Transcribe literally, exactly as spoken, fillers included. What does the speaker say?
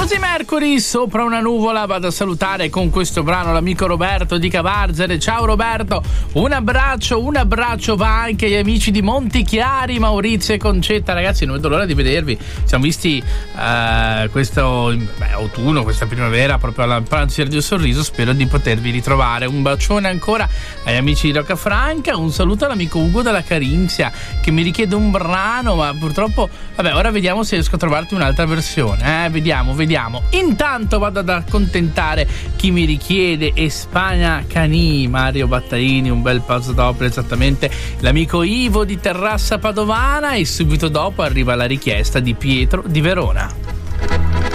Così Mercury, sopra una nuvola. Vado a salutare con questo brano l'amico Roberto di Cavarzere. Ciao Roberto, un abbraccio, un abbraccio va anche agli amici di Montichiari, Maurizio e Concetta. Ragazzi, non vedo l'ora di vedervi. Ci siamo visti uh, questo beh, autunno, questa primavera, proprio alla pranzo di Sorriso. Spero di potervi ritrovare. Un bacione ancora agli amici di Roccafranca. Un saluto all'amico Ugo della Carinzia che mi richiede un brano, ma purtroppo vabbè, ora vediamo se riesco a trovarti un'altra versione, eh? vediamo vediamo intanto vado ad accontentare chi mi richiede Espagna Cani, Mario Battaini. Un bel passo dopo, esattamente l'amico Ivo di Terrassa Padovana, e subito dopo arriva la richiesta di Pietro di Verona.